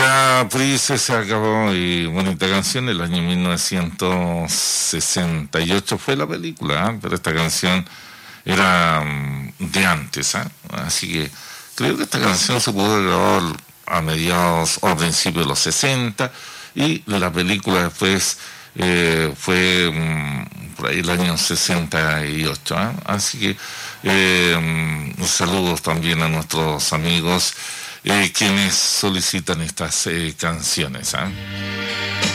Ya Prince se acabó y bonita canción, el año 1968 fue la película, ¿eh? Pero esta canción era de antes, ¿eh? Así que creo que esta canción se pudo grabar a mediados o a principios de los 60 y de la película después fue por ahí el año 68, ¿eh? Así que saludos también a nuestros amigos quienes solicitan estas canciones, ¿eh?